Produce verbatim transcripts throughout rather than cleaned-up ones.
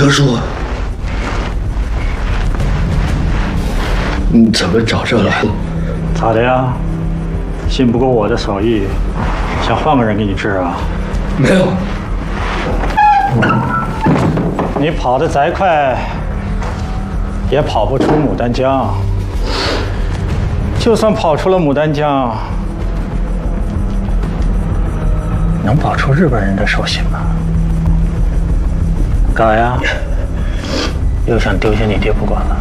刘叔，你怎么找这来了？ 咋的呀？信不过我的手艺，想换个人给你治啊？ 没有。 你跑得再快，也跑不出牡丹江。就算跑出了牡丹江，能跑出日本人的手心吗？干啥呀？又想丢下你爹不管了？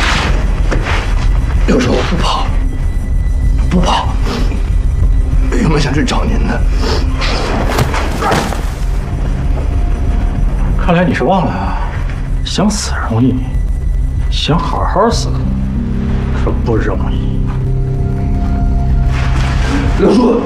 刘叔，我不跑，不跑。原本想去找您的。 看来你是忘了啊，想死容易，想好好死可不容易。 刘叔，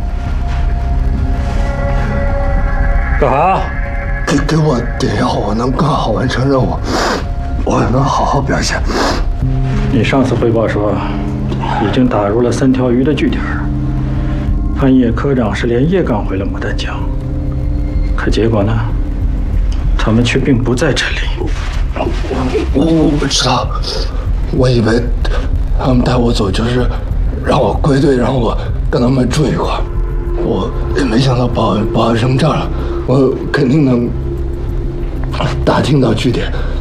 干啥？ 给给我点药，我能更好完成任务，我能好好表现。 你上次汇报说，已经打入了三条鱼的据点，潘叶科长是连夜赶回了牡丹江，可结果呢？他们却并不在这里。 我我不知道，我以为他们带我走就是让我归队，让我跟他们住一块儿。我也没想到把我把我扔这儿了，我肯定能打听到据点，